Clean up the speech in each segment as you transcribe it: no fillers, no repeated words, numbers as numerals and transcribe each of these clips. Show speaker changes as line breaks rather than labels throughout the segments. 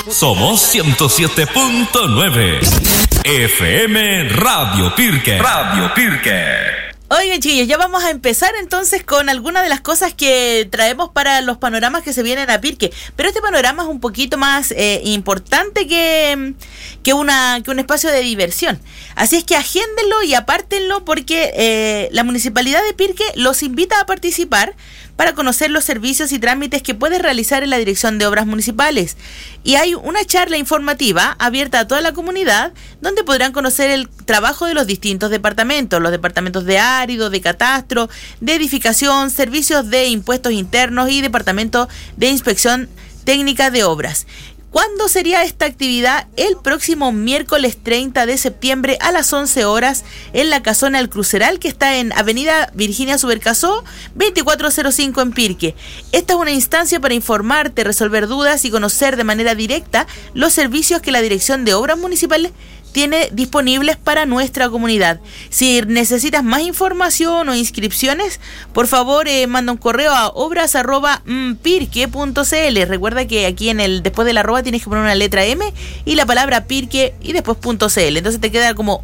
Somos 107.9 FM Radio Pirque. Radio Pirque.
Oigan, chiquillos, ya vamos a empezar entonces con algunas de las cosas que traemos para los panoramas que se vienen a Pirque. Pero este panorama es un poquito más importante que un espacio de diversión. Así es que agéndenlo y apártenlo porque la Municipalidad de Pirque los invita a participar para conocer los servicios y trámites que puedes realizar en la Dirección de Obras Municipales. Y hay una charla informativa abierta a toda la comunidad donde podrán conocer el trabajo de los distintos departamentos, los departamentos de árido, de catastro, de edificación, servicios de impuestos internos y departamento de inspección técnica de obras. ¿Cuándo sería esta actividad? El próximo miércoles 30 de septiembre a las 11 horas en la Casona El Cruceral, que está en Avenida Virginia Subercasó, 2405 en Pirque. Esta es una instancia para informarte, resolver dudas y conocer de manera directa los servicios que la Dirección de Obras Municipales tiene disponibles para nuestra comunidad. Si necesitas más información o inscripciones, por favor manda un correo a obras@pirque.cl. Recuerda que aquí después del arroba tienes que poner una letra M y la palabra Pirque y después .cl. Entonces te queda como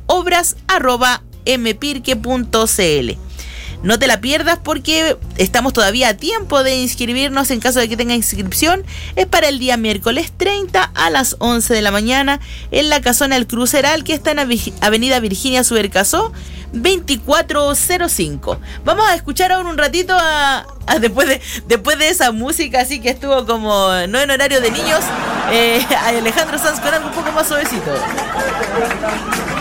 obras@mpirque.cl. No te la pierdas porque estamos todavía a tiempo de inscribirnos en caso de que tenga inscripción. Es para el día miércoles 30 a las 11 de la mañana en la Casona El Cruceral, que está en Avenida Virginia Subercasó, 2405. Vamos a escuchar ahora un ratito después de esa música así que estuvo como no en horario de niños, a Alejandro Sanz con algo un poco más suavecito.